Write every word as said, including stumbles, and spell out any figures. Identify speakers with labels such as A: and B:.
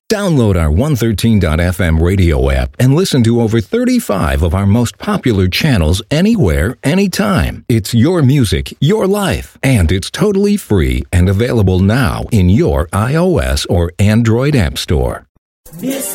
A: Download our one thirteen dot f m radio app and listen to over thirty-five of our most popular channels anywhere, anytime. It's your music, your life, and it's totally free and available now in your iOS or Android app store.
B: Miss